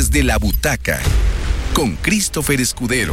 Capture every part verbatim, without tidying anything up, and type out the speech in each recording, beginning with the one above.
Desde la butaca, con Christopher Escudero.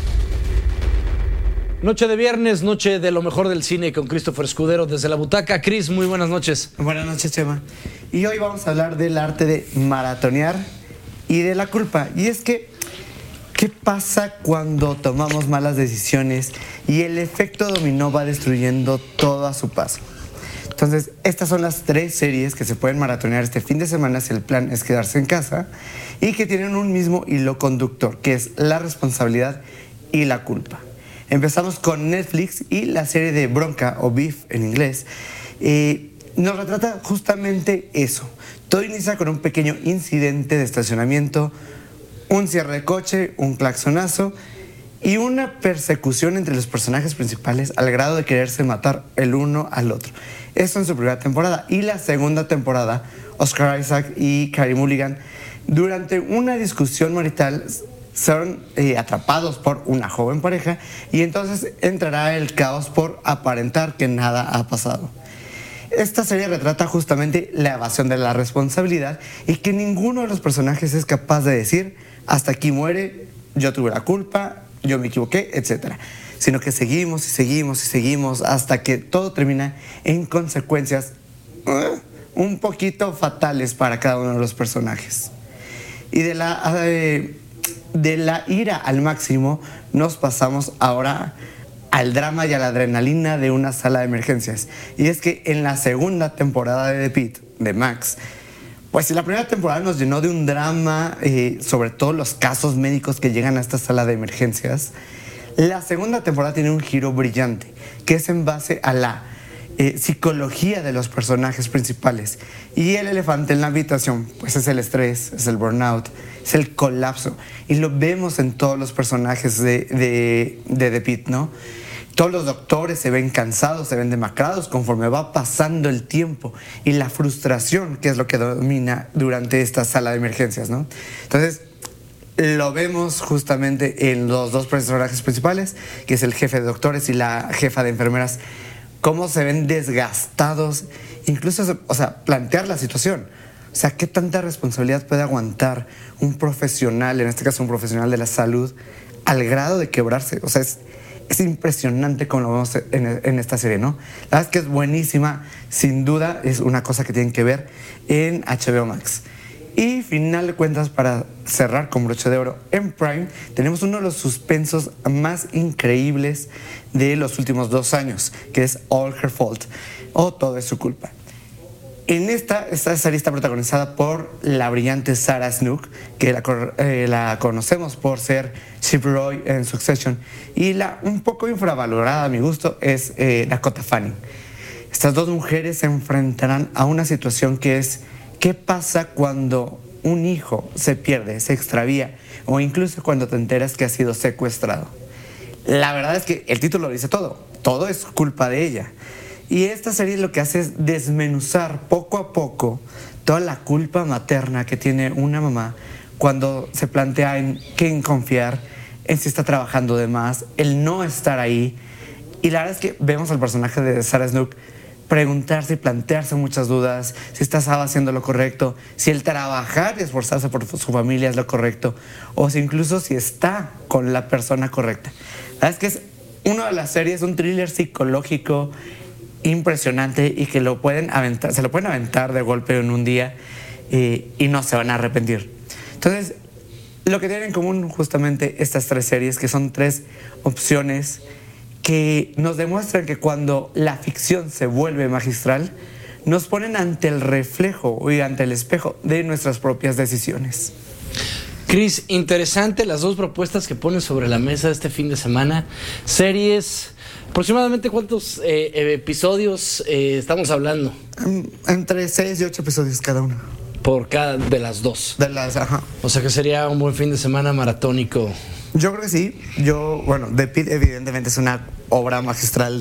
Noche de viernes, noche de lo mejor del cine con Christopher Escudero desde la butaca. Chris, muy buenas noches. Buenas noches, Chema. Y hoy vamos a hablar del arte de maratonear y de la culpa. Y es que, ¿qué pasa cuando tomamos malas decisiones y el efecto dominó va destruyendo todo a su paso? Entonces, estas son las tres series que se pueden maratonear este fin de semana si el plan es quedarse en casa y que tienen un mismo hilo conductor, que es la responsabilidad y la culpa. Empezamos con Netflix y la serie de Bronca, o Beef en inglés, eh, nos retrata justamente eso. Todo inicia con un pequeño incidente de estacionamiento, un cierre de coche, un claxonazo y una persecución entre los personajes principales al grado de quererse matar el uno al otro. Esto en su primera temporada. Y la segunda temporada, Oscar Isaac y Carey Mulligan, durante una discusión marital, son eh, atrapados por una joven pareja y entonces entrará el caos por aparentar que nada ha pasado. Esta serie retrata justamente la evasión de la responsabilidad y que ninguno de los personajes es capaz de decir hasta aquí muere, yo tuve la culpa, yo me equivoqué, etcétera. Sino que seguimos y seguimos y seguimos hasta que todo termina en consecuencias uh, un poquito fatales para cada uno de los personajes. Y de la... Uh, De la ira al máximo nos pasamos ahora al drama y a la adrenalina de una sala de emergencias. Y es que en la segunda temporada de The Pitt, de Max, pues la primera temporada nos llenó de un drama, eh, sobre todo los casos médicos que llegan a esta sala de emergencias. La segunda temporada tiene un giro brillante, que es en base a la eh, psicología de los personajes principales. Y el elefante en la habitación, pues es el estrés, es el burnout, es el colapso. Y lo vemos en todos los personajes de, de, de The Pitt, ¿no? Todos los doctores se ven cansados, se ven demacrados conforme va pasando el tiempo. Y la frustración, que es lo que domina durante esta sala de emergencias, ¿no? Entonces, lo vemos justamente en los dos personajes principales, que es el jefe de doctores y la jefa de enfermeras, cómo se ven desgastados, incluso, o sea, plantear la situación. O sea, ¿qué tanta responsabilidad puede aguantar un profesional, en este caso un profesional de la salud, al grado de quebrarse? O sea, es, es impresionante como lo vemos en, en esta serie, ¿no? La verdad es que es buenísima, sin duda es una cosa que tienen que ver en H B O Max. Y final de cuentas, para cerrar con broche de oro, en Prime tenemos uno de los suspensos más increíbles de los últimos dos años, que es All Her Fault, o Todo es su culpa. En esta, esta serie está protagonizada por la brillante Sarah Snook, que la, eh, la conocemos por ser Chip Roy en Succession, y la un poco infravalorada a mi gusto es eh, Dakota Fanning. Estas dos mujeres se enfrentarán a una situación que es: ¿qué pasa cuando un hijo se pierde, se extravía, o incluso cuando te enteras que ha sido secuestrado? La verdad es que el título dice todo, todo es culpa de ella. Y esta serie lo que hace es desmenuzar poco a poco toda la culpa materna que tiene una mamá cuando se plantea en quién confiar, en si está trabajando de más, el no estar ahí. Y la verdad es que vemos al personaje de Sarah Snook preguntarse y plantearse muchas dudas, si estaba haciendo lo correcto, si el trabajar y esforzarse por su familia es lo correcto, o si incluso si está con la persona correcta. La verdad es que es una de las series, un thriller psicológico impresionante y que lo pueden aventar, se lo pueden aventar de golpe en un día eh, y no se van a arrepentir. Entonces, lo que tienen en común justamente estas tres series, que son tres opciones que nos demuestran que cuando la ficción se vuelve magistral, nos ponen ante el reflejo y ante el espejo de nuestras propias decisiones. Chris, interesante las dos propuestas que pones sobre la mesa este fin de semana. Series, aproximadamente ¿cuántos eh, episodios eh, estamos hablando? Entre seis y ocho episodios cada uno. Por cada de las dos. De las, ajá. O sea que sería un buen fin de semana maratónico. Yo creo que sí. Yo, bueno, The Pitt evidentemente es una obra magistral